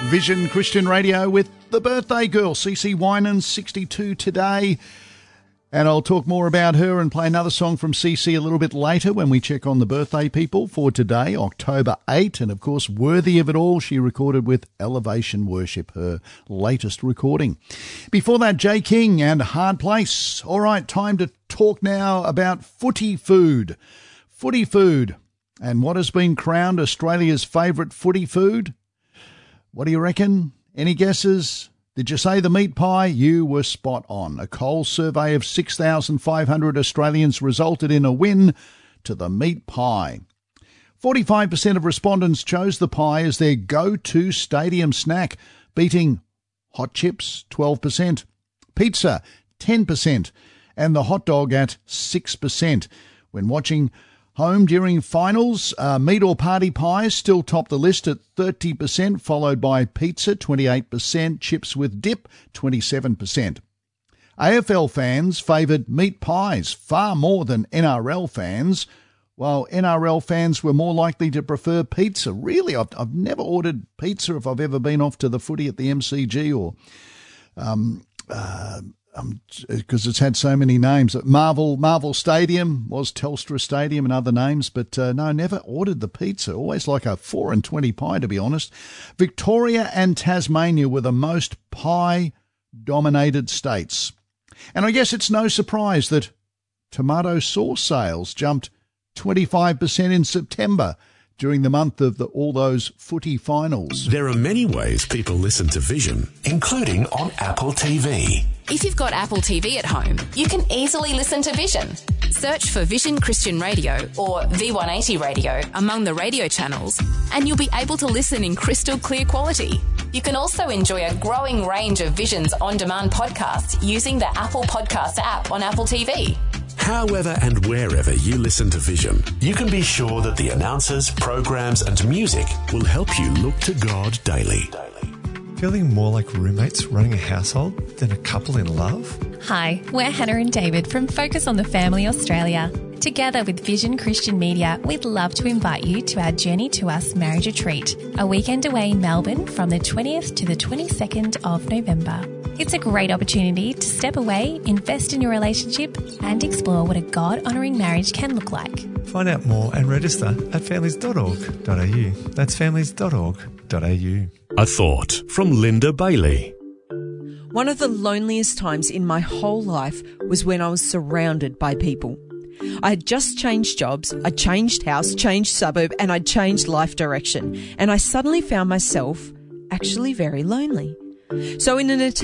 Vision Christian Radio with the birthday girl, CeCe Winans, 62 today. And I'll talk more about her and play another song from CeCe a little bit later when we check on the birthday people for today, October 8. And, of course, worthy of it all, she recorded with Elevation Worship, her latest recording. Before that, Jay King and Hard Place. All right, time to talk now about footy food. Footy food. And what has been crowned Australia's favourite footy food? What do you reckon? Any guesses? Did you say the meat pie? You were spot on. A Coles survey of 6,500 Australians resulted in a win to the meat pie. 45% of respondents chose the pie as their go-to stadium snack, beating hot chips, 12%, pizza, 10%, and the hot dog at 6%. When watching home during finals, meat or party pies still top the list at 30%, followed by pizza, 28%, chips with dip, 27%. AFL fans favoured meat pies far more than NRL fans, while NRL fans were more likely to prefer pizza. Really, I've never ordered pizza if I've ever been off to the footy at the MCG or because it's had so many names. Marvel Stadium was Telstra Stadium and other names, but no, never ordered the pizza. Always like a 4 and 20 pie, to be honest. Victoria and Tasmania were the most pie-dominated states. And I guess it's no surprise that tomato sauce sales jumped 25% in September during the month of all those footy finals. There are many ways people listen to Vision, including on Apple TV. If you've got Apple TV at home, you can easily listen to Vision. Search for Vision Christian Radio or V180 Radio among the radio channels, and you'll be able to listen in crystal clear quality. You can also enjoy a growing range of Vision's on-demand podcasts using the Apple Podcast app on Apple TV. However and wherever you listen to Vision, you can be sure that the announcers, programs and music will help you look to God daily. Feeling more like roommates running a household than a couple in love? Hi, we're Hannah and David from Focus on the Family Australia. Together with Vision Christian Media, we'd love to invite you to our Journey to Us marriage retreat, a weekend away in Melbourne from the 20th to the 22nd of November. It's a great opportunity to step away, invest in your relationship and explore what a God-honouring marriage can look like. Find out more and register at families.org.au. That's families.org.au. A thought from Linda Bailey. One of the loneliest times in my whole life was when I was surrounded by people. I had just changed jobs, I changed house, changed suburb, and I'd changed life direction. And I suddenly found myself actually very lonely. So in an attempt